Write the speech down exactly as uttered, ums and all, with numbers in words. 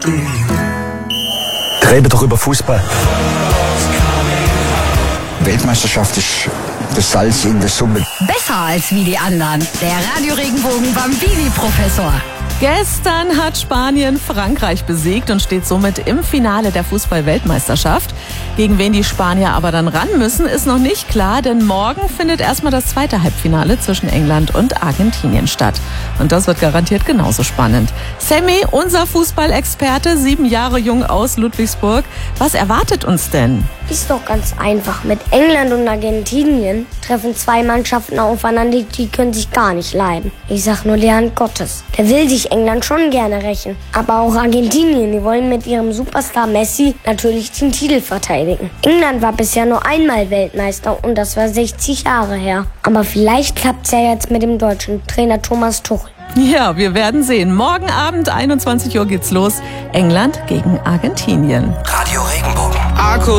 Reden doch über Fußball. Weltmeisterschaft ist das Salz in der Suppe. Besser als wie die anderen. Der Radio Regenbogen Bambini-Professor. Gestern hat Spanien Frankreich besiegt und steht somit im Finale der Fußball-Weltmeisterschaft. Gegen wen die Spanier aber dann ran müssen, ist noch nicht klar, denn morgen findet erstmal das zweite Halbfinale zwischen England und Argentinien statt. Und das wird garantiert genauso spannend. Sammy, unser Fußballexperte, sieben Jahre jung aus Ludwigsburg. Was erwartet uns denn? Ist doch ganz einfach. Mit England und Argentinien treffen zwei Mannschaften aufeinander, die können sich gar nicht leiden. Ich sag nur die Hand Gottes. Der will sich England schon gerne rächen. Aber auch Argentinien, die wollen mit ihrem Superstar Messi natürlich den Titel verteidigen. England war bisher nur einmal Weltmeister und das war sechzig Jahre her. Aber vielleicht klappt's ja jetzt mit dem deutschen Trainer Thomas Tuchel. Ja, wir werden sehen. Morgen Abend einundzwanzig Uhr geht's los. England gegen Argentinien. Radio Regenbogen. Akku